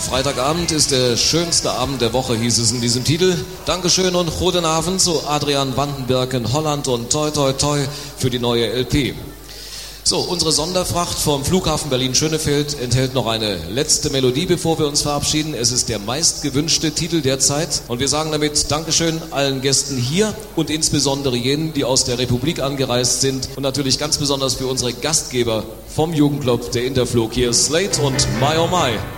Freitagabend ist der schönste Abend der Woche, hieß es in diesem Titel. Dankeschön und guten Abend zu Adrian Vandenberg in Holland und toi toi toi für die neue LP. So, unsere Sonderfracht vom Flughafen Berlin-Schönefeld enthält noch eine letzte Melodie, bevor wir uns verabschieden. Es ist der meistgewünschte Titel derzeit und wir sagen damit Dankeschön allen Gästen hier und insbesondere jenen, die aus der Republik angereist sind und natürlich ganz besonders für unsere Gastgeber vom Jugendclub der Interflug. Hier Slate und My Oh My.